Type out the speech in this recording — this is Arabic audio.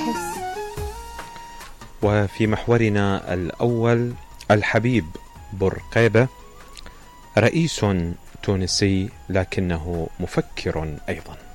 الحس. وفي محورنا الأول الحبيب بورقيبة، رئيس تونسي لكنه مفكر أيضا.